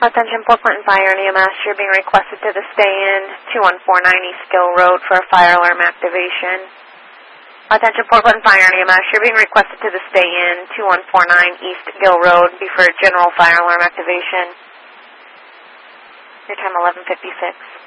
Attention, Port Clinton Fire and EMS. You're being requested to the stay-in 2149 East Gill Road for a fire alarm activation. Attention, Port Clinton Fire and EMS. You're being requested to the stay-in 2149 East Gill Road for a general fire alarm activation. Your time 11:56.